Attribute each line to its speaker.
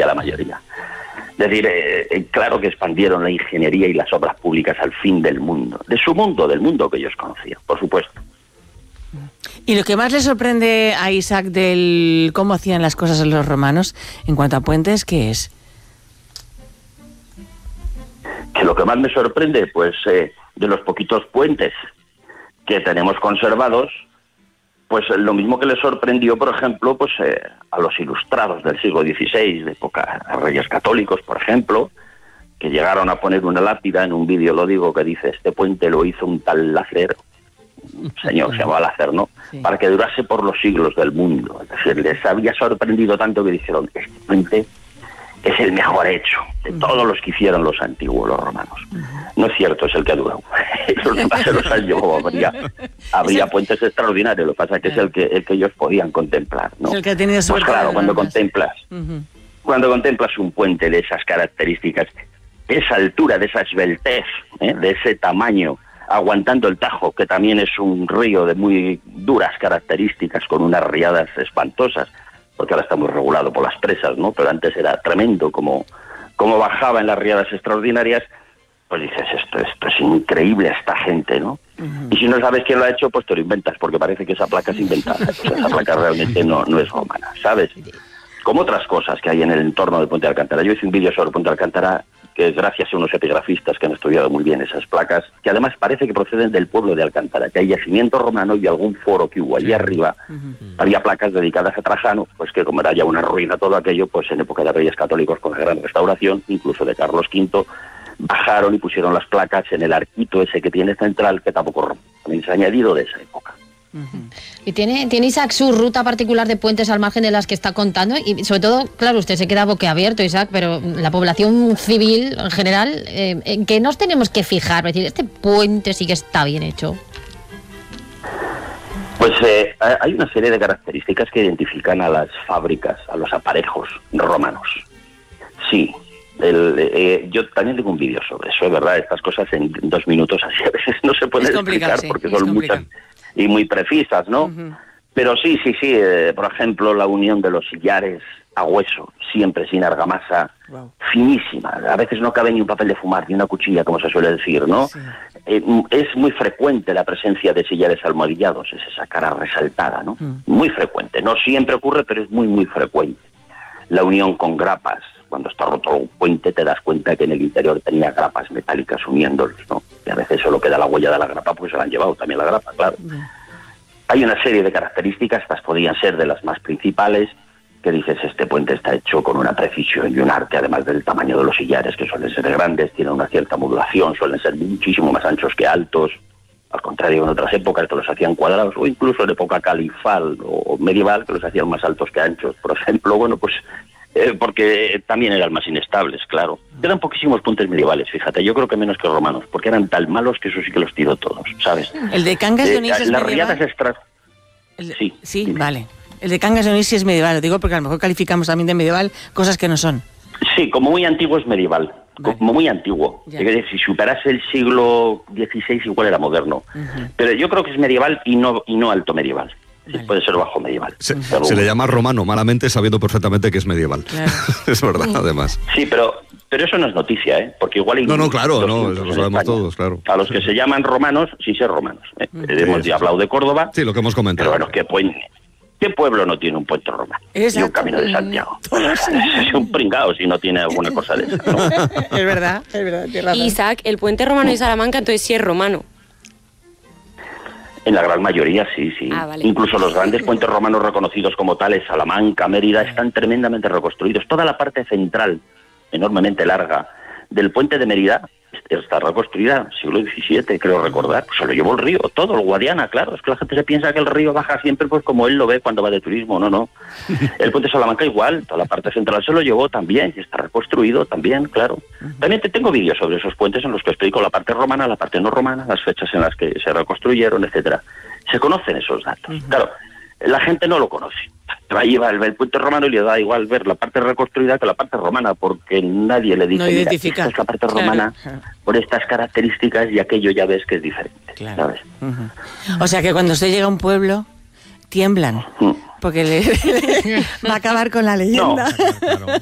Speaker 1: diría la mayoría. Es decir, claro que expandieron la ingeniería y las obras públicas al fin del mundo, del mundo que ellos conocían, por supuesto.
Speaker 2: ¿Y lo que más le sorprende a Isaac del cómo hacían las cosas los romanos en cuanto a puentes, qué es?
Speaker 1: Que lo que más me sorprende, pues, de los poquitos puentes que tenemos conservados, pues lo mismo que le sorprendió, por ejemplo, pues a los ilustrados del siglo XVI, de época a reyes católicos, por ejemplo, que llegaron a poner una lápida en un vídeo, lo digo, que dice: este puente lo hizo un tal Lácer, un señor, se llamaba Lácer, ¿no? Sí. Para que durase por los siglos del mundo. Es decir, les había sorprendido tanto que dijeron: este puente es el mejor hecho de todos los que hicieron los antiguos, los romanos. No es cierto, es el que ha durado. Los demás se los han llevado. Habría puentes extraordinarios, lo que pasa es que es el que ellos podían contemplar, ¿no?
Speaker 2: Es el que ha tenido suerte.
Speaker 1: Pues claro, cuando contemplas un puente de esas características, de esa altura, de esa esbeltez, de ese tamaño, aguantando el Tajo, que también es un río de muy duras características, con unas riadas espantosas, porque ahora está muy regulado por las presas, ¿no? Pero antes era tremendo como bajaba en las riadas extraordinarias. Pues dices, esto es increíble, esta gente, ¿no? Y si no sabes quién lo ha hecho, pues te lo inventas, porque parece que esa placa es inventada. Pues esa placa realmente no es romana, ¿sabes? Como otras cosas que hay en el entorno del Puente de Alcántara. Yo hice un vídeo sobre el Puente de Alcántara, que es gracias a unos epigrafistas que han estudiado muy bien esas placas, que además parece que proceden del pueblo de Alcántara, que hay yacimiento romano y algún foro que hubo allí arriba. Había placas dedicadas a Trajano, pues que como era ya una ruina todo aquello, pues en época de Reyes Católicos, con la gran restauración, incluso de Carlos V, bajaron y pusieron las placas en el arquito ese que tiene central, que tampoco también se ha añadido de esa época.
Speaker 3: Y tiene Isaac su ruta particular de puentes al margen de las que está contando, y sobre todo, claro, usted se queda boquiabierto, Isaac, pero la población civil en general, ¿en qué nos tenemos que fijar? Es decir, este puente sí que está bien hecho.
Speaker 1: Pues hay una serie de características que identifican a las fábricas, a los aparejos romanos. Sí. Yo también tengo un vídeo sobre eso, es verdad, estas cosas en 2 minutos así a veces no se pueden explicar, sí, porque son muchas y muy precisas, ¿no? Pero sí, por ejemplo, la unión de los sillares a hueso, siempre sin argamasa, finísima, a veces no cabe ni un papel de fumar, ni una cuchilla, como se suele decir, ¿no? Sí. Es muy frecuente la presencia de sillares almohadillados, es esa cara resaltada, ¿no? Muy frecuente, no siempre ocurre, pero es muy, muy frecuente. La unión con grapas. Cuando está roto un puente te das cuenta que en el interior tenía grapas metálicas uniéndolos, ¿no? Y a veces solo queda la huella de la grapa, porque se la han llevado también la grapa, claro. Hay una serie de características, estas podrían ser de las más principales, que dices, este puente está hecho con una precisión y un arte, además del tamaño de los sillares, que suelen ser grandes, tienen una cierta modulación, suelen ser muchísimo más anchos que altos, al contrario en otras épocas que los hacían cuadrados, o incluso en época califal o medieval, que los hacían más altos que anchos, por ejemplo. Bueno, pues porque también eran más inestables, claro. Quedan poquísimos puentes medievales, fíjate, yo creo que menos que romanos, porque eran tan malos que eso sí que los tiró todos, ¿sabes?
Speaker 2: El de Cangas de Onís es
Speaker 1: las
Speaker 2: medieval.
Speaker 1: Riadas
Speaker 2: Sí, vale. El de Cangas de Onís sí es medieval, lo digo porque a lo mejor calificamos también de medieval cosas que no son. Sí,
Speaker 1: como muy antiguo es medieval, como muy antiguo. Si superase el siglo XVI igual era moderno. Pero yo creo que es medieval y no alto medieval. Sí, puede ser bajo medieval.
Speaker 4: Se le llama romano, malamente sabiendo perfectamente que es medieval. Claro. Es verdad, además.
Speaker 1: Sí, pero eso no es noticia, ¿eh? Porque igual hay...
Speaker 4: No, claro, lo sabemos todos, claro.
Speaker 1: A los que se llaman romanos, sí ser romanos. Hemos ya hablado de Córdoba.
Speaker 4: Sí, lo que hemos comentado.
Speaker 1: Pero bueno, ¿qué pueblo no tiene un puente romano? Exacto. Y un camino de Santiago. Es un pringao si no tiene alguna cosa de eso, ¿no?
Speaker 2: Es verdad, tienes razón.
Speaker 5: Isaac, el puente romano de Salamanca entonces sí es romano.
Speaker 1: En la gran mayoría, sí.
Speaker 5: Vale.
Speaker 1: Incluso los grandes puentes romanos reconocidos como tales, Salamanca, Mérida, están tremendamente reconstruidos. Toda la parte central, enormemente larga, del puente de Mérida está reconstruida, siglo XVII, creo recordar. Pues se lo llevó el río, todo, el Guadiana, claro. Es que la gente se piensa que el río baja siempre pues como él lo ve cuando va de turismo. No. El puente de Salamanca igual, toda la parte central se lo llevó también, y está reconstruido también, claro. También tengo vídeos sobre esos puentes en los que explico la parte romana, la parte no romana, las fechas en las que se reconstruyeron, etcétera. Se conocen esos datos. Claro, la gente no lo conoce. Ahí va el puente romano y le da igual ver la parte reconstruida que la parte romana, porque nadie le dice,
Speaker 2: no identifica.
Speaker 1: Esta es la parte romana por estas características, y aquello ya ves que es diferente, ¿sabes?
Speaker 2: O sea que cuando usted llega a un pueblo, tiemblan, porque va a acabar con la leyenda.